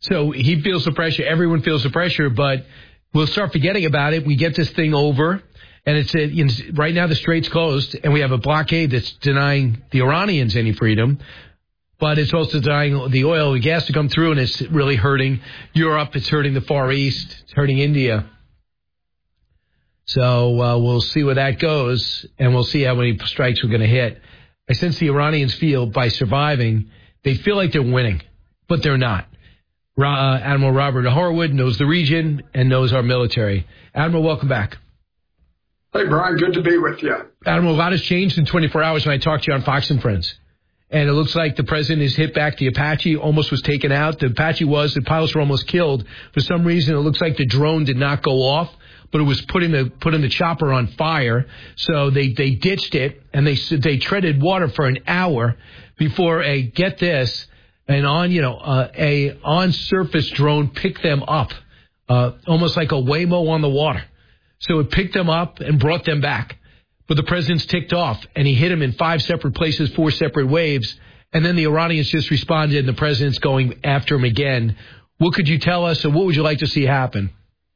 So he feels the pressure. Everyone feels the pressure, but we'll start forgetting about it. We get this thing over, and right now the strait's closed, and we have a blockade that's denying the Iranians any freedom, but it's also denying the oil and gas to come through, and it's really hurting Europe. It's hurting the Far East. It's hurting India. So we'll see where that goes, and we'll see how many strikes we're going to hit. I sense the Iranians feel, by surviving, they feel like they're winning, but they're not. Admiral Robert Horwood knows the region and knows our military. Admiral, welcome back. Hey, Brian, good to be with you. Admiral, a lot has changed in 24 hours when I talked to you on Fox and Friends. And it looks like the president is hit back. The Apache almost was taken out. The pilots were almost killed. For some reason, it looks like the drone did not go off, but it was putting the chopper on fire. So they ditched it, and they treaded water for an hour before an on-surface drone picked them up, almost like a Waymo on the water. So it picked them up and brought them back. But the president's ticked off, and he hit him in 5 separate places, 4 separate waves, and then the Iranians just responded, and the president's going after him again. What could you tell us, and what would you like to see happen?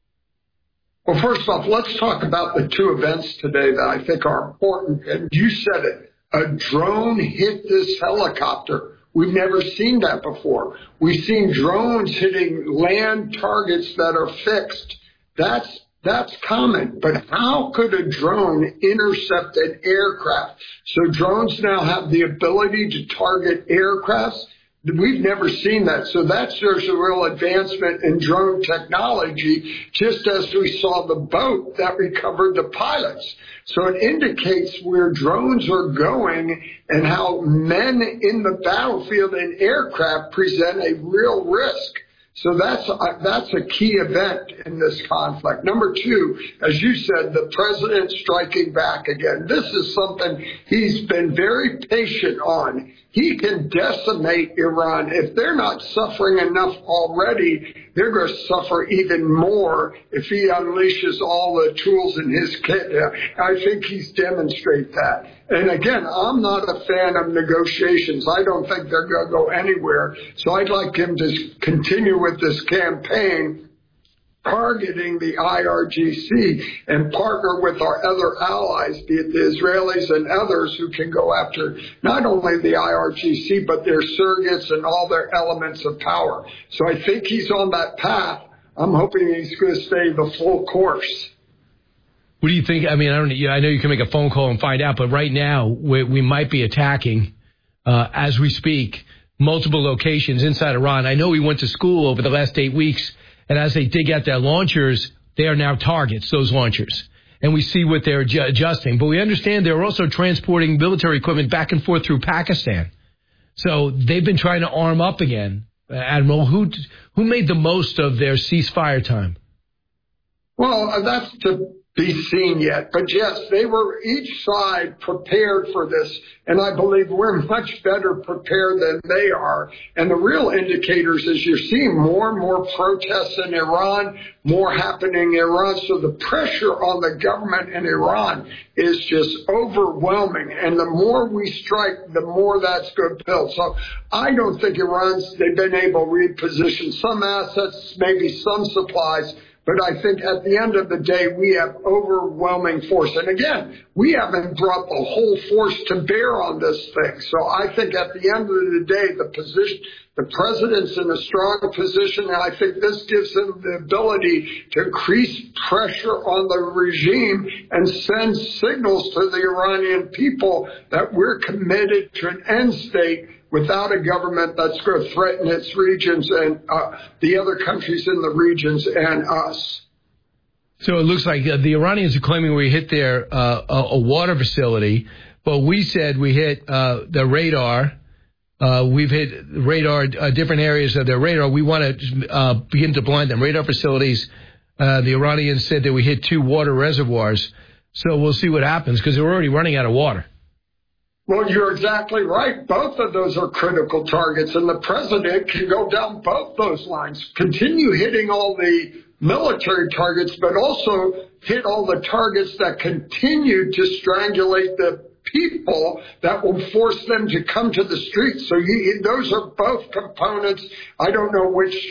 Well, first off, let's talk about the 2 events today that I think are important. And you said it, a drone hit this helicopter. We've never seen that before. We've seen drones hitting land targets that are fixed. That's common, but how could a drone intercept an aircraft? So drones now have the ability to target aircrafts. We've never seen that. So that shows a real advancement in drone technology, just as we saw the boat that recovered the pilots. So it indicates where drones are going and how men in the battlefield and aircraft present a real risk. So that's a key event in this conflict. Number 2, as you said, the president striking back again. This is something he's been very patient on. He can decimate Iran. If they're not suffering enough already, they're going to suffer even more if he unleashes all the tools in his kit. I think he's demonstrated that. And again, I'm not a fan of negotiations. I don't think they're going to go anywhere. So I'd like him to continue with this campaign, targeting the IRGC, and partner with our other allies, be it the Israelis and others, who can go after not only the IRGC, but their surrogates and all their elements of power. So I think he's on that path. I'm hoping he's going to stay the full course. What do you think? I mean, I know you can make a phone call and find out, but right now we might be attacking, as we speak, multiple locations inside Iran. I know we went to school over the last 8 weeks, and as they dig out their launchers, they are now targets, those launchers. And we see what they're adjusting. But we understand they're also transporting military equipment back and forth through Pakistan. So they've been trying to arm up again. Admiral, who made the most of their ceasefire time? Well, that's to be seen yet. But yes, they were each side prepared for this. And I believe we're much better prepared than they are. And the real indicators is you're seeing more and more protests in Iran, more happening in Iran. So the pressure on the government in Iran is just overwhelming. And the more we strike, the more that's going to build. So I don't think they've been able to reposition some assets, maybe some supplies. But I think at the end of the day, we have overwhelming force. And again, we haven't brought the whole force to bear on this thing. So I think at the end of the day, the president's in a strong position. And I think this gives him the ability to increase pressure on the regime and send signals to the Iranian people that we're committed to an end state without a government that's going to threaten its regions and the other countries in the regions and us. So it looks like the Iranians are claiming we hit a water facility, but we said we hit the radar. We've hit radar, different areas of their radar. We want to begin to blind them. Radar facilities, the Iranians said that we hit 2 water reservoirs. So we'll see what happens because they're already running out of water. Well, you're exactly right. Both of those are critical targets, and the president can go down both those lines, continue hitting all the military targets, but also hit all the targets that continue to strangulate the people that will force them to come to the streets. So those are both components. I don't know which